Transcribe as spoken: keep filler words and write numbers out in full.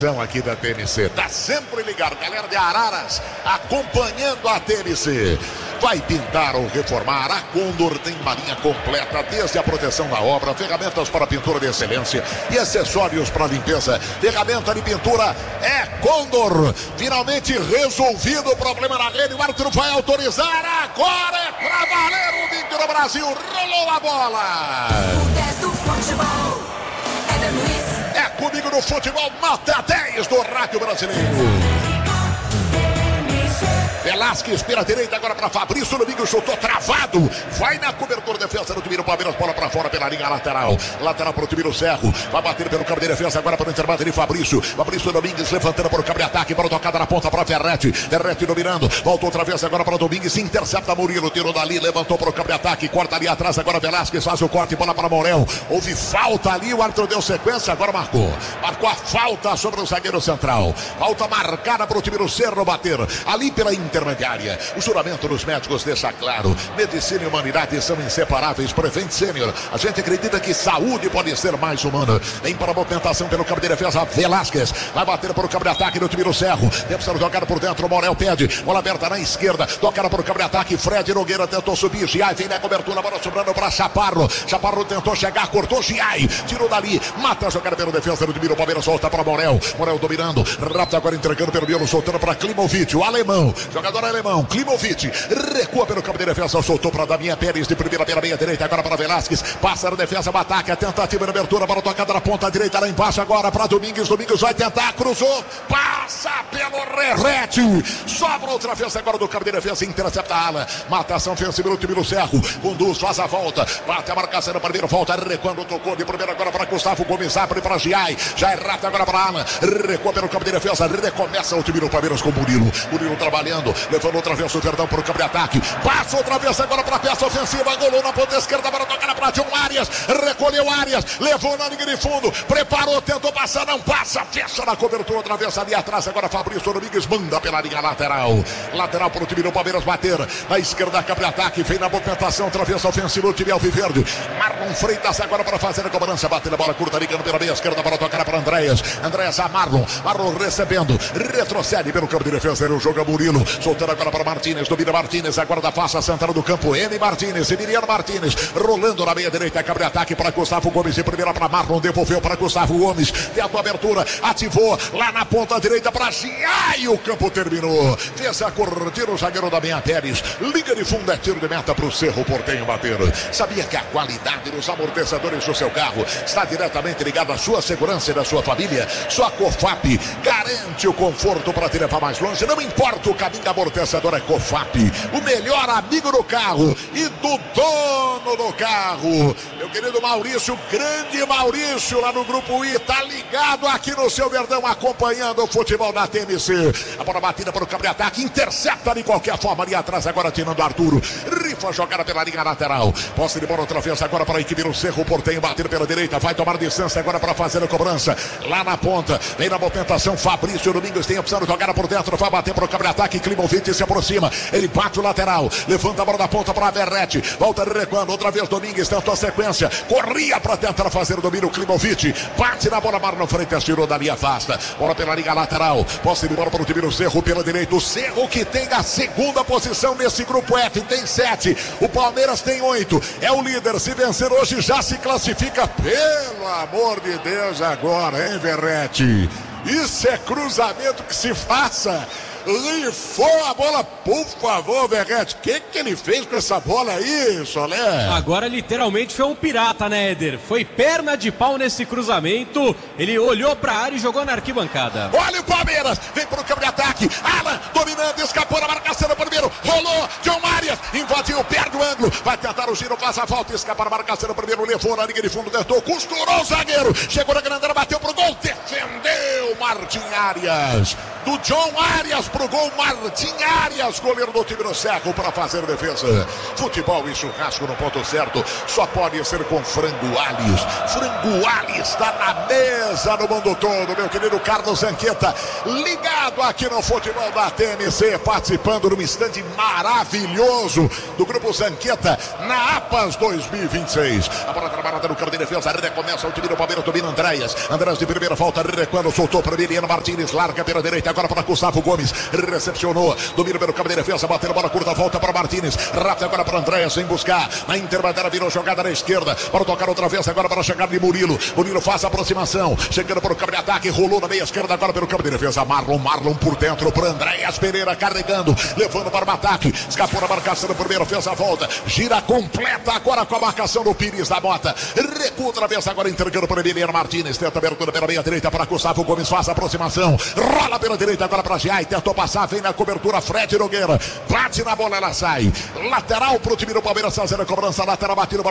Aqui da T N C, tá sempre ligado, galera de Araras acompanhando a T N C. Vai pintar ou reformar, a Condor tem uma linha completa, desde a proteção da obra, ferramentas para pintura de excelência e acessórios para limpeza. Ferramenta de pintura é Condor. Finalmente resolvido o problema na rede, o árbitro vai autorizar, agora é pra valer o vídeo do Brasil, rolou a bola. O dez do futebol é da Luiz. É comigo no futebol, nota dez do Rádio Brasileiro. Velasquez pela direita agora para Fabrício. Domingo chutou travado. Vai na cobertura, defesa do time do Palmeiras. Bola para fora pela linha lateral. Lateral para o time do Cerro. Vai bater pelo campo de defesa agora para o intervalo de Fabrício. Fabrício Domingues levantando para o campo de ataque. Para a tocada na ponta para Ferretti. Ferretti dominando. Voltou outra vez agora para Domingues. Intercepta Murilo. Tirou dali. Levantou para o campo de ataque. Corta ali atrás agora Velasquez. Faz o corte. Bola para Morel. Houve falta ali. O árbitro deu sequência. Agora marcou. Marcou a falta sobre o zagueiro central. Falta marcada para o time do Cerro bater. Ali pela intermediária. O juramento dos médicos deixa claro: medicina e humanidade são inseparáveis. Prevent Senior, a gente acredita que saúde pode ser mais humana. Vem para a movimentação pelo campo de defesa. Velasquez vai bater para o campo de ataque do time do Cerro. Deve ser jogado por dentro. Morel pede, bola aberta na esquerda, tocada para o campo de ataque. Fred Nogueira tentou subir. Giai vem na cobertura, bola sobrando para Chaparro. Chaparro tentou chegar, cortou. Giai tirou dali, mata a jogada pelo defesa do time do Palmeiras. Volta para Morel. Morel dominando, rápido agora entregando pelo miolo, soltando para Klimovic, o alemão, jogador alemão. Klimovic recua pelo campo de defesa, soltou para Damian Pérez de primeira pela meia direita, agora para Velasquez, passa na defesa, ataque, a tentativa de abertura, bola tocada na ponta direita lá embaixo agora para Domingues. Domingues vai tentar, cruzou, passa pelo Rerete, sobra outra vez agora do campo de defesa, intercepta a ala, matação ofensiva do time do Cerro, conduz, faz a volta, bate a marcação no primeiro, volta, recuando, tocou de primeira agora para Gustavo Gomes, abre para Giai, já é rápido agora para a ala, recua pelo campo de defesa, recomeça o time do Palmeiras com Murilo, Murilo trabalhando, levando outra vez o Verdão para o campo de ataque, passa outra vez agora para a peça ofensiva, golou na ponta esquerda, para tocar para John Arias, recolheu Arias, levou na linha de fundo, preparou, tentou passar, não passa, fecha na cobertura outra vez ali atrás, agora Fabrício Domingues manda pela linha lateral, lateral para o time do Palmeiras bater, na esquerda campo de ataque, vem na movimentação, outra vez ofensiva do time Alviverde, Marlon Freitas agora para fazer a cobrança, batendo a bola curta, ligando pela meia esquerda para tocar para Andréas, Andréas a Marlon, Marlon recebendo, retrocede pelo campo de defesa, ele joga Murilo, soltando agora para Martínez, domina Martínez, agora da face central do campo, M. Martínez, Emiliano Martínez, rolando na meia direita, cabe ataque para Gustavo Gomes, de primeira para Marlon, devolveu para Gustavo Gomes, deu a abertura, ativou, lá na ponta direita para Giai, o campo terminou, fez a cortina o zagueiro da Damian Pérez, liga de fundo, é tiro de meta para o Cerro Porteño bater. Sabia que a qualidade dos amortecedores do seu carro está diretamente ligada à sua segurança e da sua família? Sua Cofap garante o conforto para te levar mais longe, não importa o caminho, amortecedor é Cofap, o melhor amigo do carro e do dono do carro, meu querido Maurício, grande Maurício lá no grupo I, tá ligado aqui no seu Verdão, acompanhando o futebol da T N C, a bola batida para o campo de ataque, intercepta de qualquer forma ali atrás, agora tirando Arturo, rifa jogada pela linha lateral, posse de bola outra vez agora para a equipe do Cerro Porteño, bater pela direita, vai tomar distância agora para fazer a cobrança, lá na ponta, vem na movimentação, Fabrício Domingues tem a opção de jogar por dentro, vai bater para o campo de ataque, Klimovic se aproxima, ele bate o lateral, levanta a bola da ponta para a Verrete, volta recuando, outra vez Domingues tentou a sequência, corria para tentar fazer o domínio, Klimovic, bate na bola, Marlon Freitas tirou dali, afasta, bola pela linha lateral, posse de bola para o time do Cerro pela direita, o Cerro que tem a segunda posição nesse grupo F, tem sete, o Palmeiras tem oito, é o líder, se vencer hoje já se classifica, pelo amor de Deus agora, hein, Verrete? Isso é cruzamento que se faça. Rifou a bola, por favor, Verrete. O que que ele fez com essa bola aí, Solé? Agora literalmente foi um pirata, né, Éder? Foi perna de pau nesse cruzamento. Ele olhou pra área e jogou na arquibancada. Olha o Palmeiras, vem pro campo de ataque. Alan dominando, escapou na marcação do primeiro. Rolou, John Arias, invadiu, perde o ângulo. Vai tentar o giro, faz a volta, escapa na marcação do primeiro. Levou na linha de fundo, tentou, costurou o zagueiro. Chegou na grandela, bateu pro gol, defendeu Martim Arias. do John Arias pro gol, Martim Arias, goleiro do time do Cerro, para fazer defesa. Futebol e churrasco no ponto certo, só pode ser com Frango Alves. Frango Alves está na mesa no mundo todo, meu querido Carlos Zanqueta, ligado aqui no futebol da T N C, participando de um instante maravilhoso do Grupo Zanqueta na APAS dois mil e vinte e seis. A bola trabalhada no campo de defesa, recomeça o time do Palmeiras, domina Andréas. Andréas de primeira falta, recuando, soltou para Emiliano Martins, larga pela direita, agora para Gustavo Gomes, recepcionou, domina pelo campo de defesa, bateu a bola curta, volta para Martins, rápido agora para Andréas, sem buscar, na intermediária virou jogada na esquerda, para tocar outra vez, agora para chegar de Murilo, Murilo faz a aproximação, chegando para o campo de ataque, rolou na meia esquerda, agora pelo campo de defesa, Marlon, Marlon por dentro, para Andréas Pereira, carregando, levando para o ataque, escapou na marcação do primeiro, fez a volta, gira completa agora com a marcação do Pires da Mota, recua outra vez agora entregando para Emiliano Martins, tenta abertura pela meia direita para Gustavo Gomes, faz a aproximação, rola pela direita agora para Giai, tentou passar, vem na cobertura Fred Nogueira, bate na bola, ela sai, lateral pro time do Palmeiras, fazendo a cobrança lateral, batido